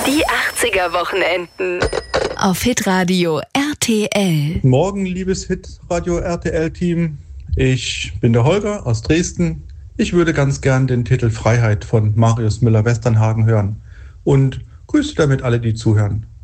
Die 80er Wochenenden. Auf Hitradio RTL. Morgen, liebes Hitradio RTL-Team. Ich bin der Holger aus Dresden. Ich würde ganz gern den Titel Freiheit von Marius Müller-Westernhagen hören. Und grüße damit alle, die zuhören.